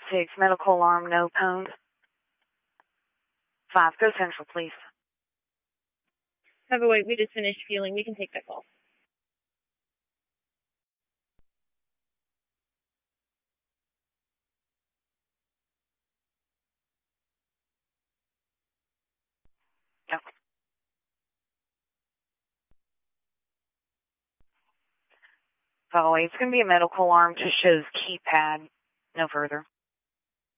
506, medical alarm, no pwned. 5, go central, please. 508, we just finished fueling. We can take that call. Go. 508, it's going to be a medical alarm, just shows keypad, no further.